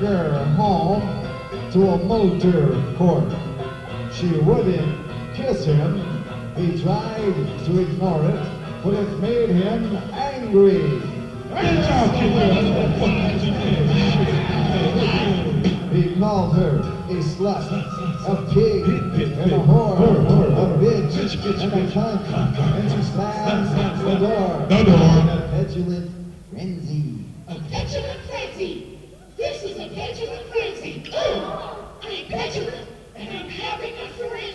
her home to a motor court. She wouldn't kiss him. He tried to ignore it, but it made him angry. He called her a slut, a pig, and a whore, a bitch, and a cunt, and she slammed the door. In a petulant frenzy. A petulant frenzy. This is a petulant frenzy. Oh, I'm petulant, and I'm having a frenzy.